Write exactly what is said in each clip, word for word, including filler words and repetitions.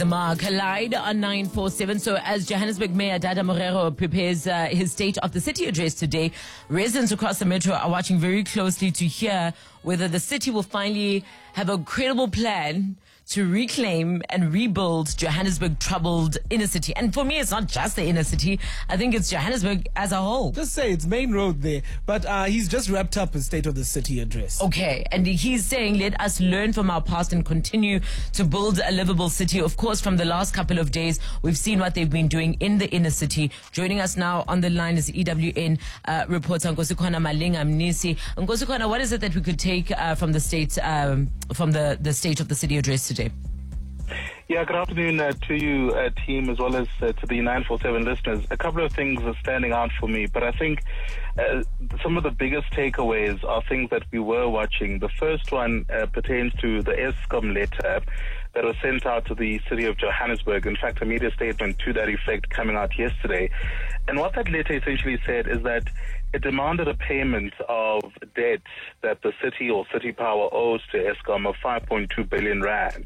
Ma collide on nine four seven. So as Johannesburg Mayor Dada Morero prepares uh, his State of the City address today, residents across the metro are watching very closely to hear whether the city will finally have a credible plan to reclaim and rebuild Johannesburg troubled inner city. And for me, it's not just the inner city. I think it's Johannesburg as a whole. Just say it's Main Road there. But uh, he's just wrapped up his State of the City address. Okay. And he's saying, let us learn from our past and continue to build a livable city. Of course, from the last couple of days, we've seen what they've been doing in the inner city. Joining us now on the line is E W N uh, reporter Nkosikwana Malinga Mnisi. Nkosikwana, what is it that we could take uh, from the state, um, from the, the State of the City address today? Yeah, good afternoon uh, to you, uh, team, as well as uh, to the nine four seven listeners. A couple of things are standing out for me, but I think uh, some of the biggest takeaways are things that we were watching. The first one uh, pertains to the Eskom letter that was sent out to the city of Johannesburg. In fact, a media statement to that effect coming out yesterday. And what that letter essentially said is that it demanded a payment of debt that the city or City Power owes to Eskom of five point two billion rand.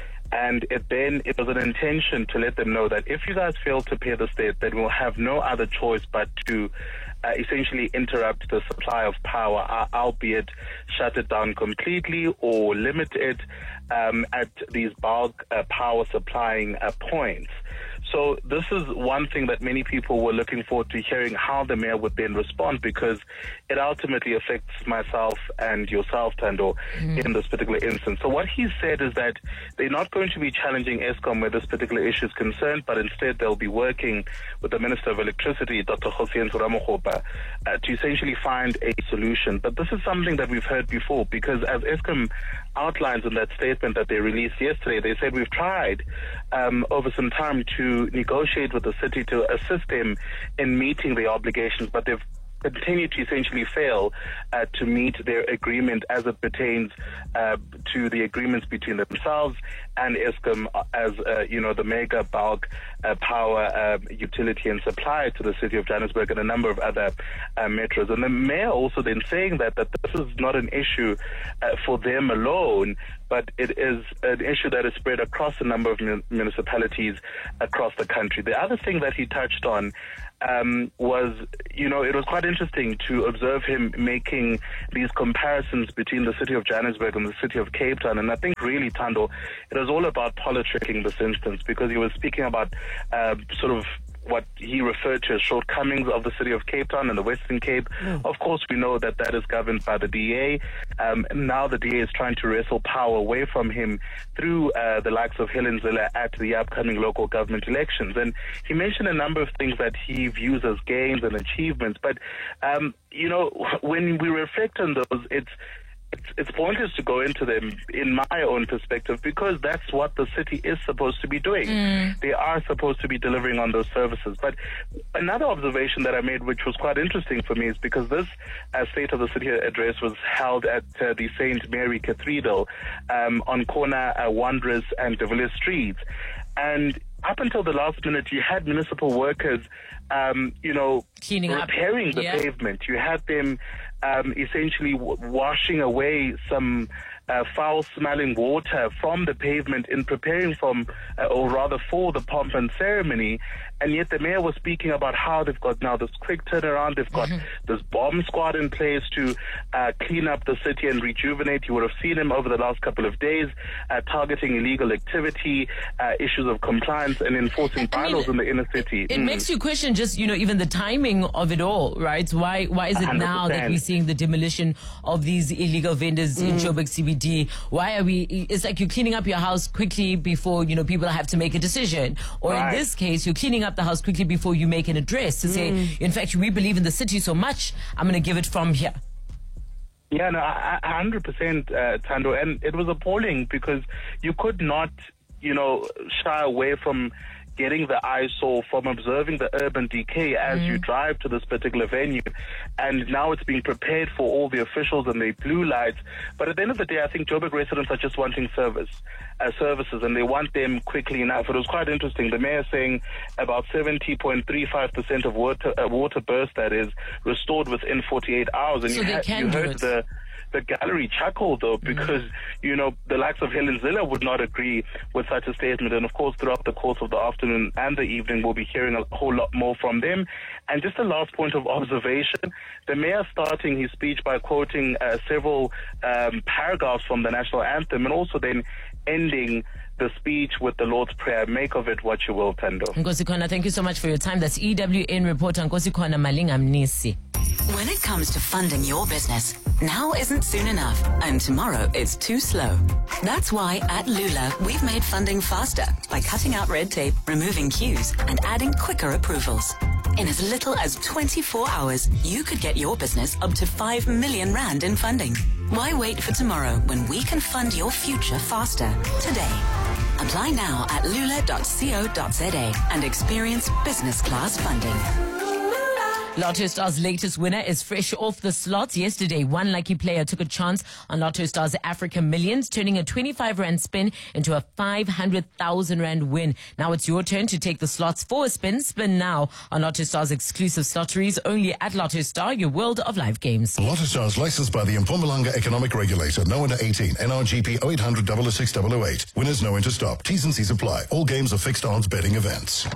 And it then it was an intention to let them know that if you guys fail to pay this debt, then we'll have no other choice but to uh, essentially interrupt the supply of power, uh, albeit shut it down completely or limit it um, at these bulk uh, power supplying uh, points. So this is one thing that many people were looking forward to hearing how the mayor would then respond, because it ultimately affects myself and yourself, Tando, mm. in this particular instance. So what he said is that they're not going to be challenging Eskom where this particular issue is concerned, but instead they'll be working with the Minister of Electricity, Doctor Hossein Ramokgopa, uh, to essentially find a solution. But this is something that we've heard before, because as Eskom outlines in that statement that they released yesterday, they said we've tried um, over some time to negotiate with the city to assist them in meeting the obligations, but they've continue to essentially fail uh, to meet their agreement as it pertains uh, to the agreements between themselves and Eskom as, uh, you know, the mega bulk uh, power uh, utility and supplier to the city of Johannesburg and a number of other uh, metros. And the mayor also then saying that, that this is not an issue uh, for them alone, but it is an issue that is spread across a number of mun- municipalities across the country. The other thing that he touched on Um, was, you know, it was quite interesting to observe him making these comparisons between the city of Johannesburg and the city of Cape Town. And I think really, Tando, it was all about politicking this instance, because he was speaking about uh, sort of what he referred to as shortcomings of the city of Cape Town and the Western Cape. Mm. Of course, we know that that is governed by the D A. Um, and now the D A is trying to wrestle power away from him through uh, the likes of Helen Zille at the upcoming local government elections. And he mentioned a number of things that he views as gains and achievements. But, um, you know, when we reflect on those, it's It's, it's pointless to go into them in my own perspective, because that's what the city is supposed to be doing. Mm. They are supposed to be delivering on those services. But another observation that I made, which was quite interesting for me, is because this uh, State of the City address was held at uh, the Saint Mary Cathedral um, on corner uh, Wanderers and De Villiers Streets. And up until the last minute, you had municipal workers, um, you know, cleaning repairing up. the yeah. pavement. You had them um, essentially w- washing away some uh, foul-smelling water from the pavement in preparing from, uh, or rather for the pomp and ceremony. And yet the mayor was speaking about how they've got now this quick turnaround. They've got mm-hmm. this bomb squad in place to uh, clean up the city and rejuvenate. You would have seen him over the last couple of days uh, targeting illegal activity, uh, issues of compliance and enforcing bylaws in the inner city. It mm. makes you question just, you know, even the timing of it all, right? Why why is it one hundred percent now that we're seeing the demolition of these illegal vendors mm. in Joburg C B D? Why are we, it's like you're cleaning up your house quickly before, you know, people have to make a decision. Or right. in this case, you're cleaning up the house quickly before you make an address to mm. say, in fact, we believe in the city so much, I'm going to give it from here. Yeah, no, one hundred percent, uh, Tando. And it was appalling because you could not, you know, shy away from getting the eyesore, from observing the urban decay as mm. you drive to this particular venue. And now it's being prepared for all the officials and the blue lights. But at the end of the day, I think Joburg residents are just wanting service, uh, services, and they want them quickly enough. It was quite interesting. The mayor saying about seventy point three five percent of water, uh, water burst, that is, restored within forty-eight hours. And so you, they ha- can you do heard it. the The gallery chuckled, though, because, you know, the likes of Helen Zille would not agree with such a statement. And, of course, throughout the course of the afternoon and the evening, we'll be hearing a whole lot more from them. And just a last point of observation, the mayor starting his speech by quoting uh, several um, paragraphs from the national anthem, and also then ending the speech with the Lord's Prayer. Make of it what you will, Tando. Nkosi, thank you so much for your time. That's E W N reporter Nkosi Malinga Mnisi. When it comes to funding your business, now isn't soon enough, and tomorrow it's too slow. That's why at Lula, we've made funding faster by cutting out red tape, removing queues, and adding quicker approvals. In as little as twenty-four hours, you could get your business up to five million rand in funding. Why wait for tomorrow when we can fund your future faster today? Apply now at lula dot co dot za and experience business class funding. Lotto Star's latest winner is fresh off the slots. Yesterday, one lucky player took a chance on Lotto Star's Africa Millions, turning a twenty-five rand spin into a five hundred thousand rand win. Now it's your turn to take the slots for a spin. Spin now on Lotto Star's exclusive lotteries, only at Lotto Star, your world of live games. Lotto Star is licensed by the Mpumalanga Economic Regulator. No under eighteen. N R G P oh eight hundred, oh oh six, oh oh eight. Winners know when to stop. T's and C's apply. All games are fixed odds betting events.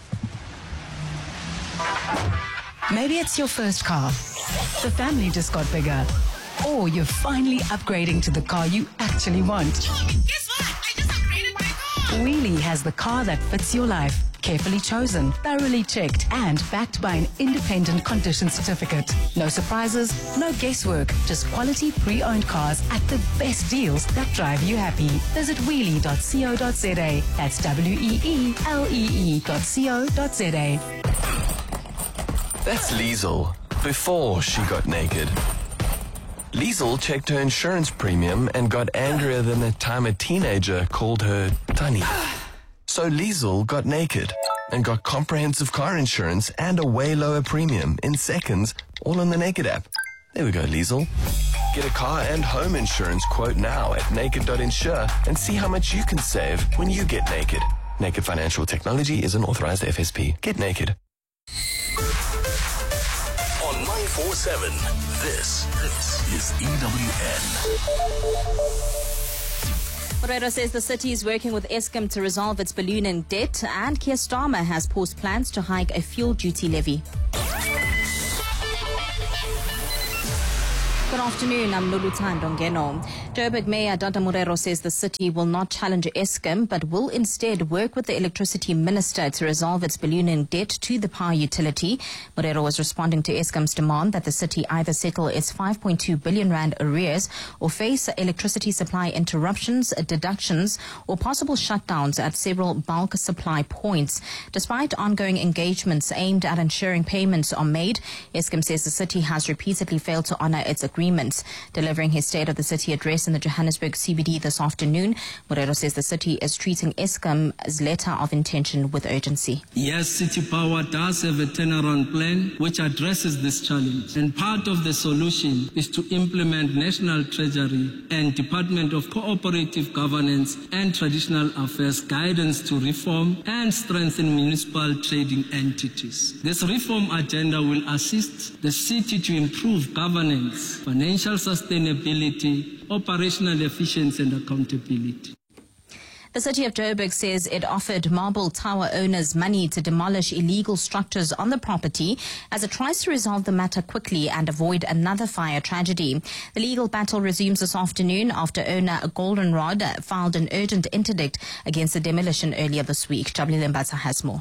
Maybe it's your first car. The family just got bigger. Or you're finally upgrading to the car you actually want. Guess what? I just upgraded my car! Wheelie has the car that fits your life. Carefully chosen, thoroughly checked, and backed by an independent condition certificate. No surprises, no guesswork, just quality pre-owned cars at the best deals that drive you happy. Visit wheelie dot co dot za. That's W E E L E E dot co dot za. That's Liesel, before she got naked. Liesel checked her insurance premium and got angrier than the time a teenager called her Tunny. So Liesel got naked and got comprehensive car insurance and a way lower premium in seconds, all on the Naked app. There we go, Liesel. Get a car and home insurance quote now at naked dot insure and see how much you can save when you get naked. Naked Financial Technology is an authorized F S P. Get naked. nine four seven. This, this is E W N. Morero says the city is working with Eskom to resolve its ballooning debt, and Keir Starmer has paused plans to hike a fuel duty levy. Good afternoon, I'm Luluthando Ngeno. Joburg Mayor Dada Morero says the city will not challenge Eskom, but will instead work with the electricity minister to resolve its ballooning debt to the power utility. Morero was responding to Eskom's demand that the city either settle its five point two billion rand arrears or face electricity supply interruptions, deductions, or possible shutdowns at several bulk supply points. Despite ongoing engagements aimed at ensuring payments are made, Eskom says the city has repeatedly failed to honor its agreements. Delivering his State of the City address in the Johannesburg C B D this afternoon, Morero says the city is treating Eskom's letter of intention with urgency. Yes, City Power does have a turnaround plan which addresses this challenge. And part of the solution is to implement National Treasury and Department of Cooperative Governance and Traditional Affairs guidance to reform and strengthen municipal trading entities. This reform agenda will assist the city to improve governance, financial sustainability, operational efficiency and accountability. The city of Joburg says it offered Marble Tower owners money to demolish illegal structures on the property as it tries to resolve the matter quickly and avoid another fire tragedy. The legal battle resumes this afternoon after owner Goldenrod filed an urgent interdict against the demolition earlier this week. Jabli Lembata has more.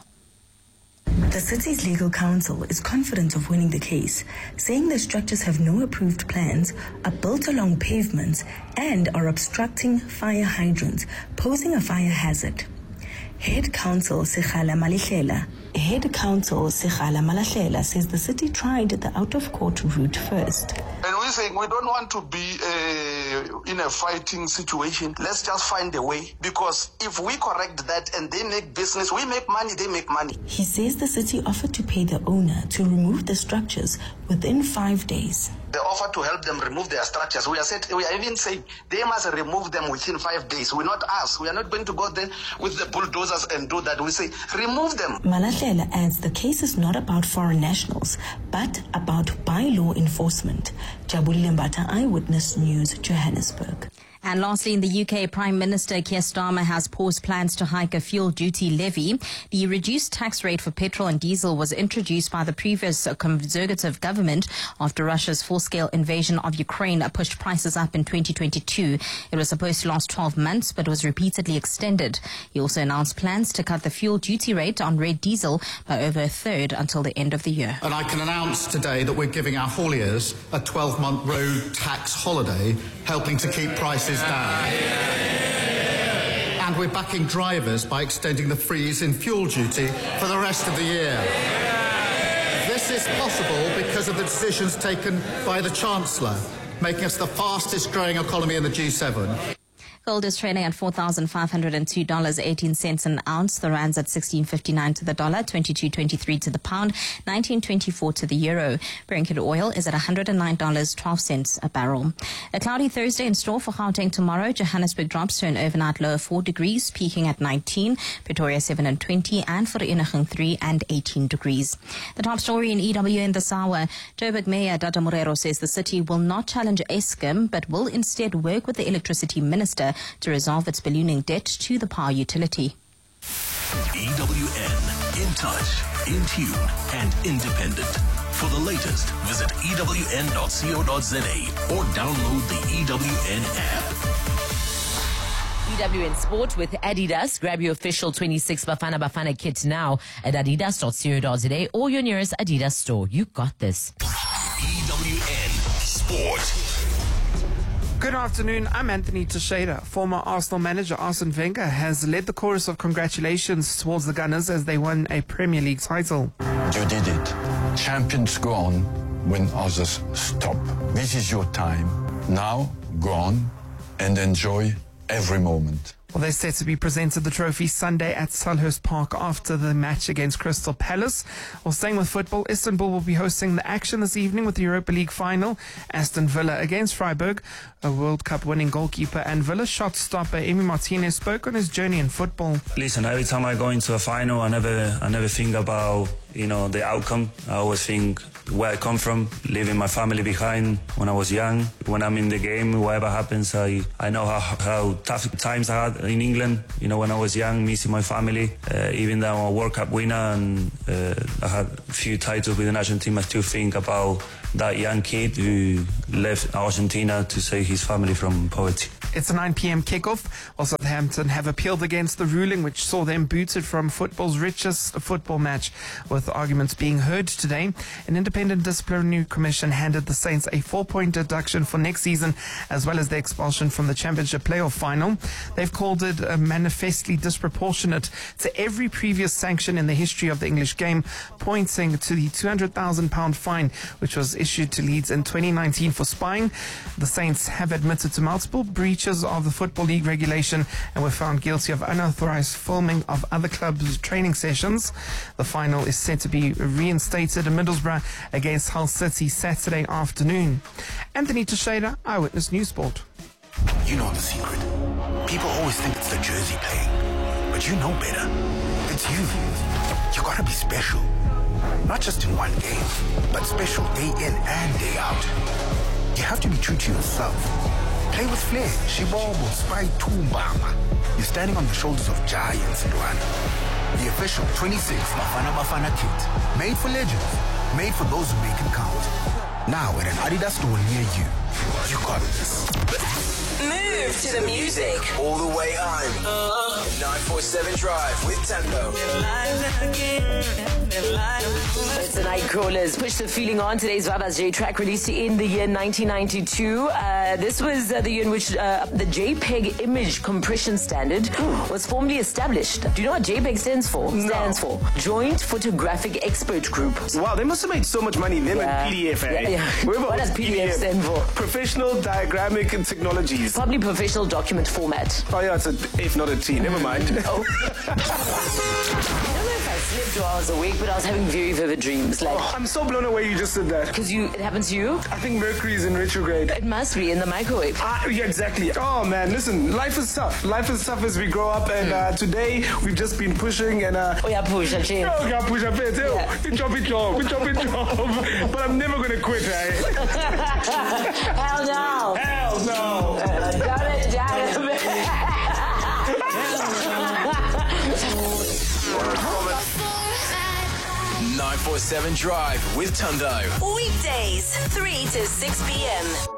The city's legal counsel is confident of winning the case, saying the structures have no approved plans, are built along pavements, and are obstructing fire hydrants, posing a fire hazard. Head Counsel Sekhala Malahlela Head Counsel Sekhala Malahlela says the city tried the out-of-court route first. And we're saying we don't want to be uh, in a fighting situation. Let's just find a way, because if we correct that and they make business, we make money, they make money. He says the city offered to pay the owner to remove the structures within five days. the offer to help them remove their structures. We are set, we are even saying they must remove them within five days. We're not us. We are not going to go there with the bulldozers and do that. We say remove them. Malahlela adds the case is not about foreign nationals, but about bylaw enforcement. Jabulile Mbata, Eyewitness News, Johannesburg. And lastly, in the U K, Prime Minister Keir Starmer has paused plans to hike a fuel duty levy. The reduced tax rate for petrol and diesel was introduced by the previous Conservative government after Russia's full-scale invasion of Ukraine pushed prices up in twenty twenty-two. It was supposed to last twelve months, but was repeatedly extended. He also announced plans to cut the fuel duty rate on red diesel by over a third until the end of the year. And I can announce today that we're giving our hauliers a twelve-month road tax holiday, helping to keep prices down. And we're backing drivers by extending the freeze in fuel duty for the rest of the year. This is possible because of the decisions taken by the Chancellor, making us the fastest growing economy in the G seven. Gold is trading at four thousand five hundred two dollars and eighteen cents an ounce. The rand's at sixteen fifty-nine to the dollar, twenty-two twenty-three to the pound, nineteen twenty-four to the euro. Brent oil is at one hundred nine dollars and twelve cents a barrel. A cloudy Thursday in store for Gauteng tomorrow. Johannesburg drops to an overnight low of four degrees, peaking at nineteen. Pretoria seven and twenty, and Vereeniging three and eighteen degrees. The top story in E W in this hour. Joburg Mayor Dada Morero says the city will not challenge Eskom, but will instead work with the electricity minister to resolve its ballooning debt to the power utility. E W N, in touch, in tune, and independent. For the latest, visit E W N dot co dot za or download the E W N app. E W N Sport with Adidas. Grab your official twenty-six Bafana Bafana kit now at adidas dot co dot za or your nearest Adidas store. You got this. E W N Sport. Good afternoon, I'm Anthony Teixeira. Former Arsenal manager Arsene Wenger has led the chorus of congratulations towards the Gunners as they won a Premier League title. You did it. Champions go on when others stop. This is your time. Now, go on and enjoy every moment. Well, they're set to be presented the trophy Sunday at Selhurst Park after the match against Crystal Palace. Well, staying with football, Istanbul will be hosting the action this evening with the Europa League final. Aston Villa against Freiburg. A World Cup winning goalkeeper and Villa shot stopper Emi Martinez spoke on his journey in football. Listen, every time I go into a final, I never, I never think about, you know, the outcome. I always think where I come from, leaving my family behind when I was young. When I'm in the game, whatever happens, I, I know how, how tough times I had in England, you know, when I was young, missing my family. Uh, even though I'm a World Cup winner and uh, I had a few titles with the national team, I still think about that young kid who left Argentina to save his family from poverty. It's a nine p.m. kickoff. Well, Southampton have appealed against the ruling which saw them booted from football's richest football match, with arguments being heard today. An independent disciplinary commission handed the Saints a four-point deduction for next season, as well as the expulsion from the Championship playoff final. They've called it uh, manifestly disproportionate to every previous sanction in the history of the English game, pointing to the two hundred thousand pounds fine which was issued to Leeds in twenty nineteen for spying. The Saints have admitted to multiple breaches of the Football League regulation and were found guilty of unauthorized filming of other clubs' training sessions. The final is set to be reinstated in Middlesbrough against Hull City Saturday afternoon. Anthony Teixeira, Eyewitness News Sport. You know the secret. People always think it's the jersey playing, but you know better. It's you. You gotta be special. Not just in one game, but special day in and day out. You have to be true to yourself. Play with flair, Shibobo, Spy Tumbama. You're standing on the shoulders of giants in Rwanda. The official twenty-six Bafana Bafana kit. Made for legends. Made for those who make it count. Now at an Adidas store near you. You got this. Move to the music. All the way home. Uh, nine four seven Drive with Tempo. It's the Nightcrawlers. Push the feeling on. Today's Vava's J track released in the year nineteen ninety-two. Uh, this was uh, the year in which uh, the JPEG image compression standard was formally established. Do you know what JPEG stands for? No. Stands for Joint Photographic Expert Group. Wow, they must have made so much money. Them Yeah. and P D F, eh? Yeah, yeah. Remember What does P D F stand for? Professional Diagrammic Technologies. Probably professional document format. Oh yeah, it's a F, not a T. Never mind. Oh. I don't know if I slipped two hours awake, but I was having very vivid dreams. Like, oh, I'm so blown away you just said that. Because you, it happens to you? I think Mercury is in retrograde. It must be in the microwave. Uh, yeah, exactly. Oh man, listen, life is tough. Life is tough as we grow up, and uh, today we've just been pushing and. Uh, oh yeah, push, I change. Oh yeah, push, I bet. Oh, good job, good job, good job, good job. But I'm never gonna quit, right? Hell no. Hell no. Uh, done it, done it. nine four seven Drive with Tundo. Weekdays, three to six p.m.